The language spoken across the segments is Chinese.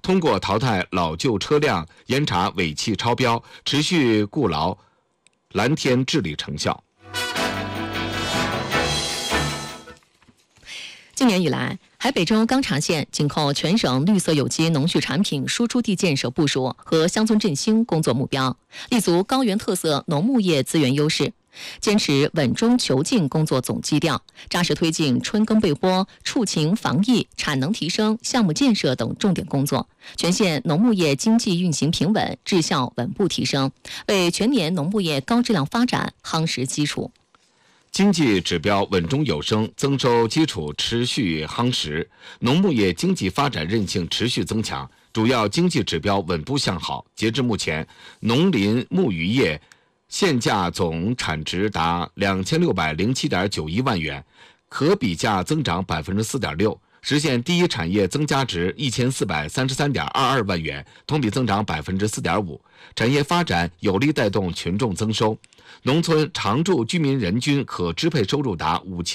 通过淘汰老旧车辆、严查尾气超标，持续固牢蓝天治理成效。 今年以来，海北州钢察县紧扣全省绿色有机农畜产品输出地建设部署和乡村振兴工作目标，立足高原特色农牧业资源优势，坚持稳中求进工作总基调，扎实推进春耕备播、畜禽防疫、产能提升、项目建设等重点工作，全县农牧业经济运行平稳，质效稳步提升，为全年农牧业高质量发展夯实基础。 经济指标稳中有升，增收基础持续夯实，农牧业经济发展韧性持续增强，主要经济指标稳步向好。截至目前，农林牧渔业现价总产值达2607.91万元，可比价增长 4.6%， 实现第一产业增加值1433.22万元，同比增长 4.5%。 产业发展有力带动群众增收，农村常住居民人均可支配收入达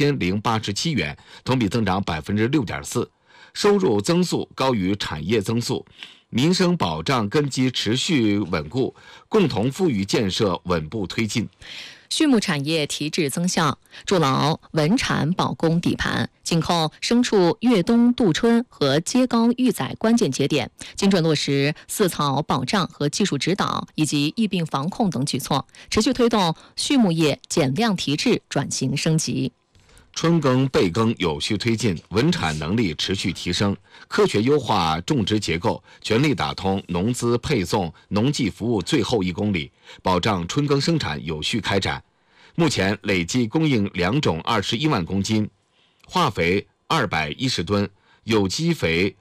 5087元，同比增长 6.4%， 收入增速高于产业增速，民生保障根基持续稳固，共同富裕建设稳步推进。 畜牧产业提质增效，筑牢稳产保供底盘，紧扣牲畜越冬度春和接高育崽关键节点，精准落实饲草保障和技术指导以及疫病防控等举措，持续推动畜牧业减量提质转型升级。 春耕备耕有序推进，稳产能力持续提升，科学优化种植结构，全力打通农资配送、农技服务最后1公里，保障春耕生产有序开展。目前累计供应良种21万公斤，化肥210吨，有机肥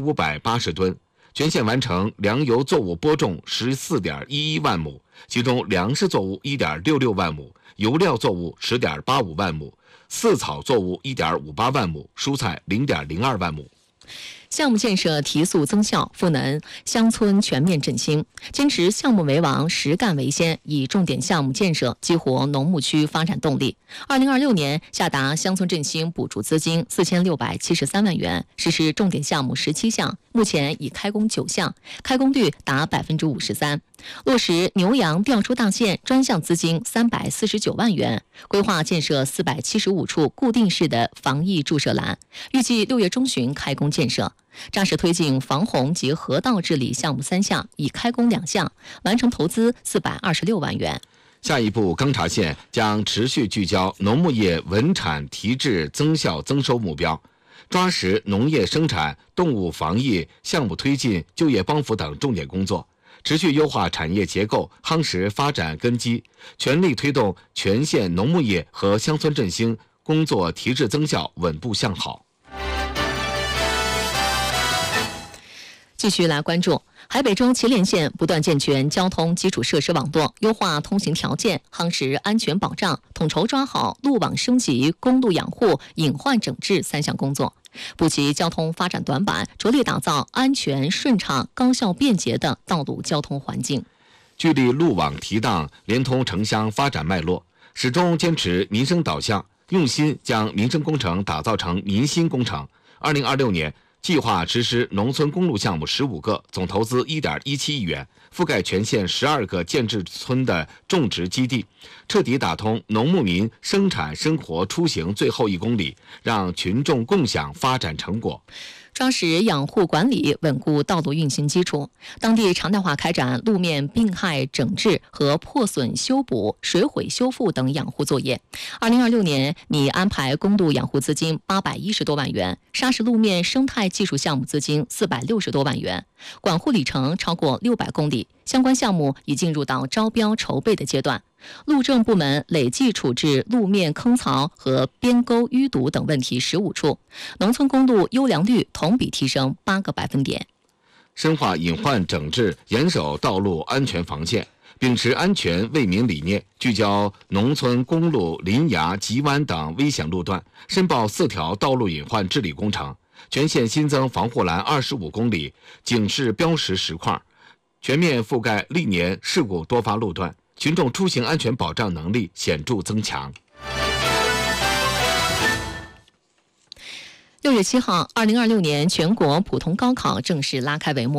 5580吨，全县完成粮油作物播种14.11万亩，其中粮食作物1.66万亩，油料作物10.85万亩，饲草作物1.58万亩，蔬菜0.02万亩。 项目建设提速增效，赋能乡村全面振兴，坚持项目为王、实干为先，以重点项目建设激活农牧区发展动力。2026年下达乡村振兴补助资金4673万元，实施重点项目17项，目前已开工9项，开工率达 53%。落实牛羊调出大县专项资金349万元，规划建设475处固定式的防疫注射栏，预计6月中旬开工建设。扎实推进防洪及河道治理项目3项，已开工2项，完成投资426万元。 下一步，钢察县将持续聚焦农牧业稳产提质增效增收目标，抓实农业生产、动物防疫、项目推进、就业帮扶等重点工作，持续优化产业结构，夯实发展根基，全力推动全县农牧业和乡村振兴工作提质增效稳步向好。 继续来关注海北州祁连县不断健全交通基础设施网络，优化通行条件，夯实安全保障，统筹抓好路网升级、公路养护、隐患整治3项工作，补齐交通发展短板，着力打造安全、顺畅、高效、便捷的道路交通环境。 聚力路网提档，连通城乡发展脉络，始终坚持民生导向，用心将民生工程打造成民心工程。2026年计划实施农村公路项目15个，总投资1.17亿元，覆盖全县12个建制村的种植基地，彻底打通农牧民生产生活出行最后1公里，让群众共享发展成果。 抓实养护管理，稳固道路运行基础。当地常态化开展路面病害整治和破损修补、水毁修复等养护作业。2026年拟安排公路养护资金810多万元，砂石路面生态技术项目资金460多万元，管护里程超过600公里。相关项目已进入到招标筹备的阶段。路政部门累计处置路面坑槽和边沟淤堵等问题15处，农村公路优良率同比提升8个百分点。 深化隐患整治，严守道路安全防线，秉持安全为民理念，聚焦农村公路林崖、急弯等危险路段，申报4条道路隐患治理工程，全县新增防护栏25公里，警示标识10块，全面覆盖历年事故多发路段，群众出行安全保障能力显著增强。 6月7号，2026年全国普通高考正式拉开帷幕。